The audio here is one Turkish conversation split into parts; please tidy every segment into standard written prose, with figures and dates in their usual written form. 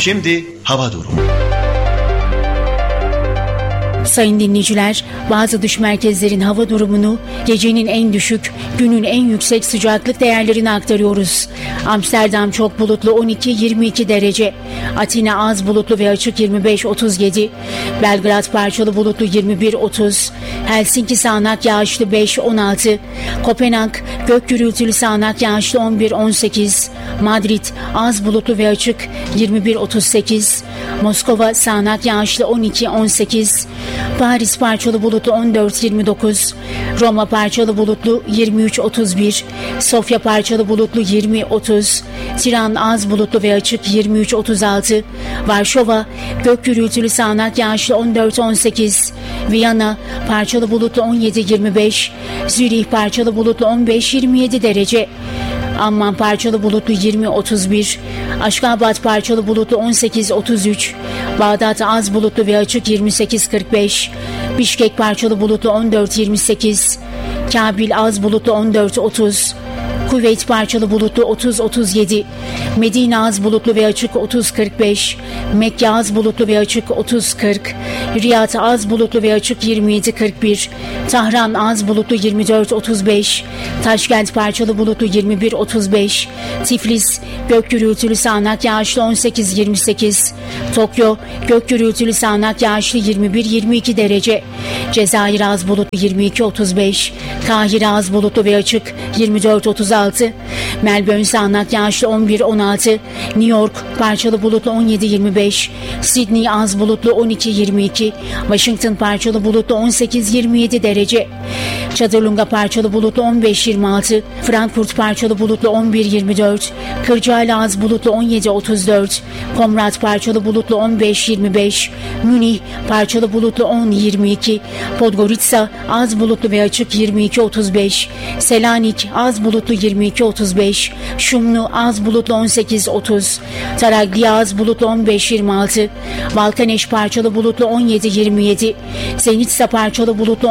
Şimdi hava durumu. Sayın dinleyiciler, bazı dış merkezlerin hava durumunu, gecenin en düşük, günün en yüksek sıcaklık değerlerini aktarıyoruz. Amsterdam çok bulutlu 12-22 derece, Atina az bulutlu ve açık 25-37, Belgrad parçalı bulutlu 21-30, Helsinki sağanak yağışlı 5-16, Kopenhag gök gürültülü sağanak yağışlı 11-18, Madrid az bulutlu ve açık 21-38, Moskova sağanak yağışlı 12-18, Paris parçalı bulutlu 14-29, Roma parçalı bulutlu 23-31, Sofya parçalı bulutlu 20-30, Tiran az bulutlu ve açık 23-36, Varşova gök gürültülü sağanak yağışlı 14-18, Viyana parçalı bulutlu 17-25, Zürih parçalı bulutlu 15-27 derece, Amman parçalı bulutlu 20-31, Aşkabat parçalı bulutlu 18-33, Bağdat az bulutlu ve açık 28-45, Bişkek parçalı bulutlu 14-28, Kabil az bulutlu 14-30, Kuveyt parçalı bulutlu 30-37, Medine az bulutlu ve açık 30-45, Mekke az bulutlu ve açık 30-40, Riyad az bulutlu ve açık 27-41, Tahran az bulutlu 24-35, Taşkent parçalı bulutlu 21-35, Tiflis gök gürültülü sağanak yağışlı 18-28, Tokyo gök gürültülü sağanak yağışlı 21-22 derece, Cezayir az bulutlu 22-35, Kahire az bulutlu ve açık 24-36, Melbourne sağanak yağışlı 11-16, New York parçalı bulutlu 17-25, Sydney az bulutlu 12-22, Washington parçalı bulutlu 18-27 derece, Çadırlunga parçalı bulutlu 15-26, Frankfurt parçalı bulutlu 11-24, Kırcaali az bulutlu 17-34, Komrat parçalı bulutlu 15-25, Münih parçalı bulutlu 10-22, Podgorica az bulutlu ve açık 22-35, Selanik az bulutlu 22-35, Şumlu az bulutlu 18-30, Taraglia az bulutlu 15-26, Balkaneş parçalı bulutlu 17-27, Zenitsa parçalı bulutlu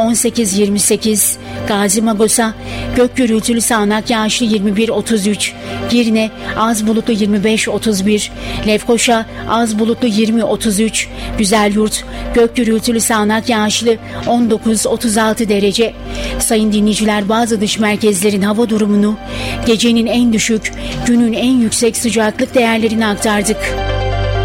18-28, Gazi Magosa gök gürültülü sağanak yağışlı 21-33, Girne az bulutlu 25-31, Lefkoşa az bulutlu 20-33, Güzelyurt gök gürültülü sağanak yağışlı 19-36 derece. Sayın dinleyiciler, bazı dış merkezlerin hava durumunu, gecenin en düşük, günün en yüksek sıcaklık değerlerini aktardık.